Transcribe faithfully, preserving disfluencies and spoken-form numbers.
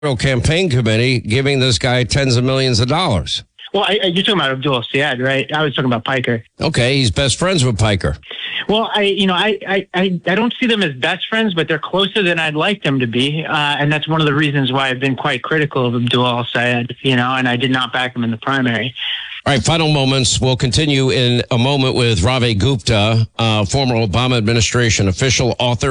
campaign committee giving this guy tens of millions of dollars. Well, I, I, you're talking about Abdul Syed, right? I was talking about Piker. Okay, he's best friends with Piker. Well, I, you know, I, I, I, I don't see them as best friends, but they're closer than I'd like them to be, uh, and that's one of the reasons why I've been quite critical of Abdul Syed. You know, and I did not back him in the primary. All right, final moments. We'll continue in a moment with Ravi Gupta, uh, former Obama administration official, author.